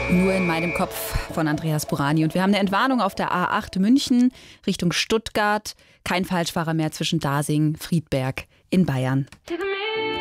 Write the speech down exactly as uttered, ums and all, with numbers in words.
Nur in meinem Kopf von Andreas Burani. Und wir haben eine Entwarnung auf der A acht München Richtung Stuttgart. Kein Falschfahrer mehr zwischen Dasing, Friedberg in Bayern. To the